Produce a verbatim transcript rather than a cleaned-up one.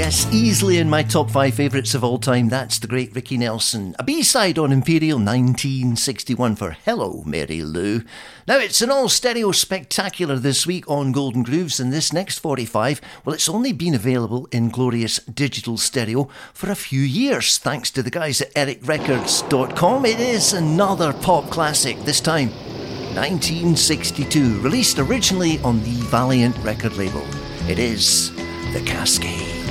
Yes, easily in my top five favourites of all time. That's the great Ricky Nelson. A B-side on Imperial nineteen sixty-one for Hello, Mary Lou. Now, it's an all-stereo spectacular this week on Golden Grooves, and this next forty-five, well, it's only been available in glorious digital stereo for a few years, thanks to the guys at eric records dot com. It is another pop classic, this time nineteen sixty-two, released originally on the Valiant record label. It is The Cascade.